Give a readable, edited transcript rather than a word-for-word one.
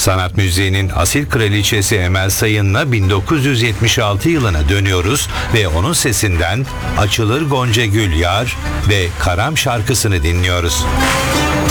Sanat müziğinin asil kraliçesi Emel Sayın'la 1976 yılına dönüyoruz ve onun sesinden Açılır Gonca Gül Yar ve Karam şarkısını dinliyoruz.